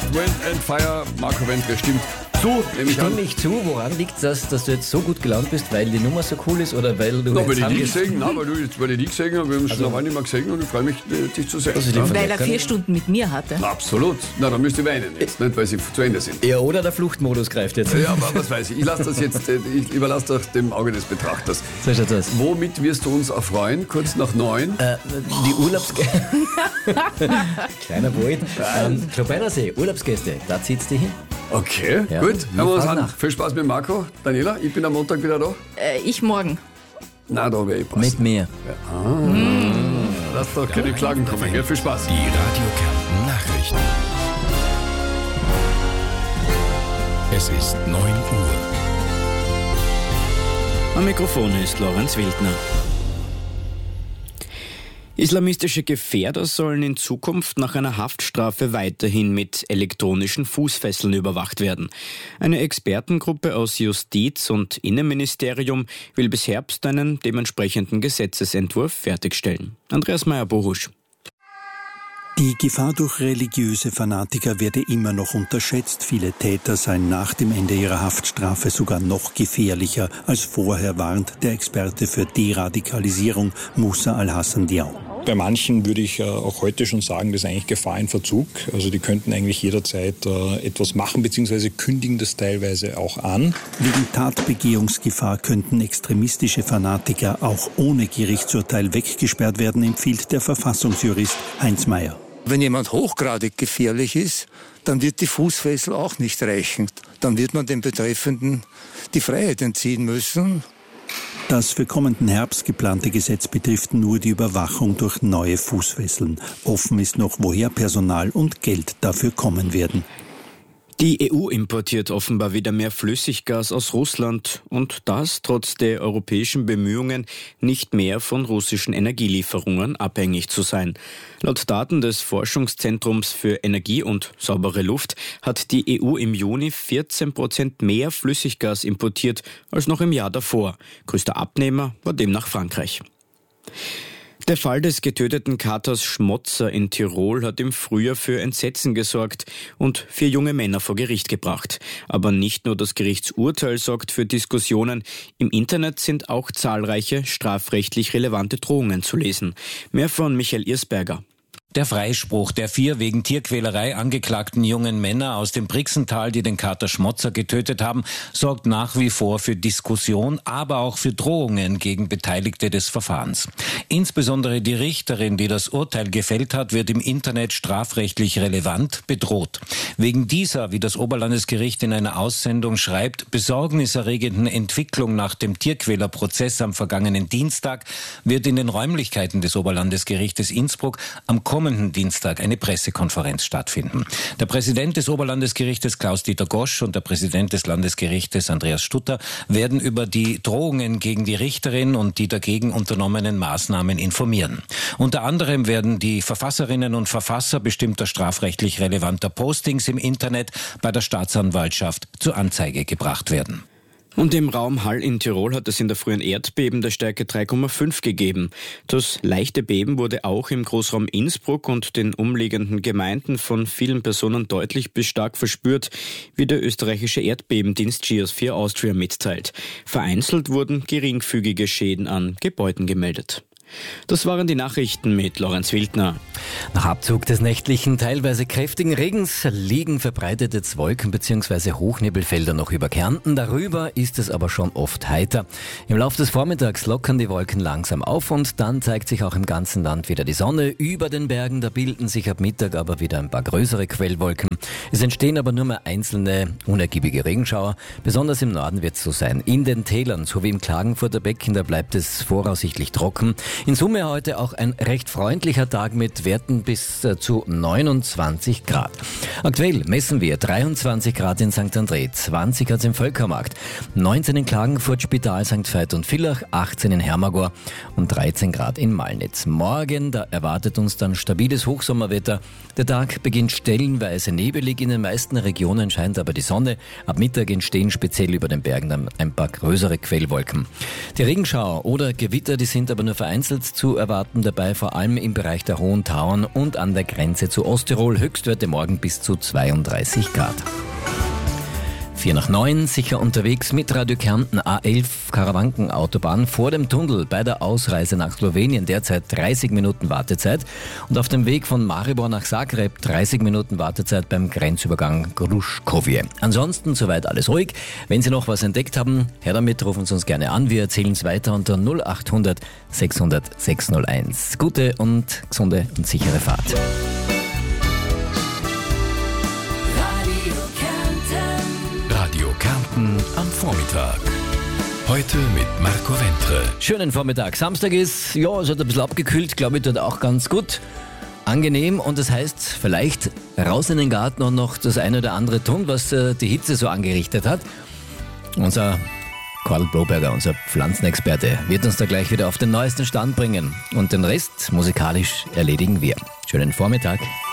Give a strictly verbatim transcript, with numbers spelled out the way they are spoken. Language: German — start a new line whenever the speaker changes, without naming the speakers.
Wind and Fire, Marco Wentre stimmt zu, nämlich
Stimme
an.
ich zu, woran liegt das, dass du jetzt so gut gelaunt bist, weil die Nummer so cool ist oder weil du
Na,
jetzt
weil ich die
heimgehst?
gesehen habe, weil du jetzt, weil ich die gesehen habe, wir haben uns schon eine Weile nicht mehr gesehen und ich freue mich, dich zu sehen.
Also die
ja?
von
Weil
der
er
kann-
vier Stunden mit mir hatte.
Na, absolut. Na, dann müsst ihr weinen jetzt, nicht, weil sie zu Ende sind.
Ja, oder der Fluchtmodus greift jetzt.
Ja, aber was weiß ich, ich lasse das jetzt, äh, ich überlasse das dem Auge des Betrachters.
So schaut das.
Womit wirst du uns erfreuen, kurz nach neun?
Äh, die Urlaubsgäste. Kleiner Wald. Ähm, Klobeinersee, Urlaubsgäste, da zieht's dich hin.
Okay,
Ja,
gut,
wir
hören wir uns
fragen
an.
nach.
Viel Spaß mit Marco. Daniela, ich bin am Montag wieder da.
Äh, ich morgen.
Na, da wäre ich passen.
Mit mir.
Lass doch keine Klagen kommen, gell? Viel Spaß.
Die Radio Kärnten Nachrichten. Es ist neun Uhr.
Am Mikrofon ist Lorenz Wildner. Islamistische Gefährder sollen in Zukunft nach einer Haftstrafe weiterhin mit elektronischen Fußfesseln überwacht werden. Eine Expertengruppe aus Justiz und Innenministerium will bis Herbst einen dementsprechenden Gesetzesentwurf fertigstellen. Andreas Meyer-Borusch.
Die Gefahr durch religiöse Fanatiker werde immer noch unterschätzt. Viele Täter seien nach dem Ende ihrer Haftstrafe sogar noch gefährlicher als vorher, warnt der Experte für Deradikalisierung Musa Al-Hassan Diaw.
Bei manchen würde ich äh, auch heute schon sagen, das ist eigentlich Gefahr in Verzug. Also die könnten eigentlich jederzeit äh, etwas machen, beziehungsweise kündigen das teilweise auch an.
Wegen Tatbegehungsgefahr könnten extremistische Fanatiker auch ohne Gerichtsurteil weggesperrt werden, empfiehlt der Verfassungsjurist Heinz Mayer.
Wenn jemand hochgradig gefährlich ist, dann wird die Fußfessel auch nicht reichen. Dann wird man dem Betreffenden die Freiheit entziehen müssen.
Das für kommenden Herbst geplante Gesetz betrifft nur die Überwachung durch neue Fußfesseln. Offen ist noch, woher Personal und Geld dafür kommen werden.
Die E U importiert offenbar wieder mehr Flüssiggas aus Russland und das trotz der europäischen Bemühungen, nicht mehr von russischen Energielieferungen abhängig zu sein. Laut Daten des Forschungszentrums für Energie und saubere Luft hat die E U im Juni vierzehn Prozent mehr Flüssiggas importiert als noch im Jahr davor. Größter Abnehmer war demnach Frankreich. Der Fall des getöteten Katers Schmotzer in Tirol hat im Frühjahr für Entsetzen gesorgt und vier junge Männer vor Gericht gebracht. Aber nicht nur das Gerichtsurteil sorgt für Diskussionen. Im Internet sind auch zahlreiche strafrechtlich relevante Drohungen zu lesen. Mehr von Michael Irsberger.
Der Freispruch der vier wegen Tierquälerei angeklagten jungen Männer aus dem Brixental, die den Kater Schmotzer getötet haben, sorgt nach wie vor für Diskussion, aber auch für Drohungen gegen Beteiligte des Verfahrens. Insbesondere die Richterin, die das Urteil gefällt hat, wird im Internet strafrechtlich relevant bedroht. Wegen dieser, wie das Oberlandesgericht in einer Aussendung schreibt, besorgniserregenden Entwicklung nach dem Tierquälerprozess am vergangenen Dienstag wird in den Räumlichkeiten des Oberlandesgerichtes Innsbruck am kommenden Dienstag eine Pressekonferenz stattfinden. Der Präsident des Oberlandesgerichtes Klaus-Dieter Gosch und der Präsident des Landesgerichtes Andreas Stutter werden über die Drohungen gegen die Richterin und die dagegen unternommenen Maßnahmen informieren. Unter anderem werden die Verfasserinnen und Verfasser bestimmter strafrechtlich relevanter Postings im Internet bei der Staatsanwaltschaft zur Anzeige gebracht werden.
Und im Raum Hall in Tirol hat es in der frühen Erdbeben der Stärke drei Komma fünf gegeben. Das leichte Beben wurde auch im Großraum Innsbruck und den umliegenden Gemeinden von vielen Personen deutlich bis stark verspürt, wie der österreichische Erdbebendienst Geosphere Austria mitteilt. Vereinzelt wurden geringfügige Schäden an Gebäuden gemeldet. Das waren die Nachrichten mit Lorenz Wildner.
Nach Abzug des nächtlichen, teilweise kräftigen Regens liegen verbreitet jetzt Wolken bzw. Hochnebelfelder noch über Kärnten. Darüber ist es aber schon oft heiter. Im Laufe des Vormittags lockern die Wolken langsam auf und dann zeigt sich auch im ganzen Land wieder die Sonne. Über den Bergen, da bilden sich ab Mittag aber wieder ein paar größere Quellwolken. Es entstehen aber nur mehr einzelne unergiebige Regenschauer. Besonders im Norden wird es so sein. In den Tälern, so wie im Klagenfurter Becken, da bleibt es voraussichtlich trocken. In Summe heute auch ein recht freundlicher Tag mit Werten bis zu neunundzwanzig Grad. Aktuell messen wir dreiundzwanzig Grad in Sankt André, zwanzig Grad im Völkermarkt, neunzehn in Klagenfurt, Spital, Sankt Veit und Villach, achtzehn in Hermagor und dreizehn Grad in Malnitz. Morgen, da erwartet uns dann stabiles Hochsommerwetter. Der Tag beginnt stellenweise nebelig, in den meisten Regionen scheint aber die Sonne. Ab Mittag entstehen speziell über den Bergen dann ein paar größere Quellwolken. Die Regenschauer oder Gewitter, die sind aber nur vereinzelt vereinzelt zu erwarten, dabei vor allem im Bereich der Hohen Tauern und an der Grenze zu Osttirol. Höchstwerte morgen bis zu zweiunddreißig Grad. vier nach neun, sicher unterwegs mit Radio Kärnten A elf Karawanken-Autobahn vor dem Tunnel bei der Ausreise nach Slowenien. Derzeit dreißig Minuten Wartezeit. Und auf dem Weg von Maribor nach Zagreb dreißig Minuten Wartezeit beim Grenzübergang Gruškovje. Ansonsten soweit alles ruhig. Wenn Sie noch was entdeckt haben, her damit, rufen Sie uns gerne an. Wir erzählen es weiter unter null acht hundert sechshundert sechshunderteins. Gute und gesunde und sichere Fahrt.
Radio Kärnten am Vormittag. Heute mit Marco Wentre.
Schönen Vormittag. Samstag ist, ja, es hat ein bisschen abgekühlt, glaube ich, tut auch ganz gut. Angenehm und das heißt, vielleicht raus in den Garten und noch das eine oder andere tun, was äh, die Hitze so angerichtet hat. Unser Karl Broberger, unser Pflanzenexperte, wird uns da gleich wieder auf den neuesten Stand bringen. Und den Rest musikalisch erledigen wir. Schönen Vormittag.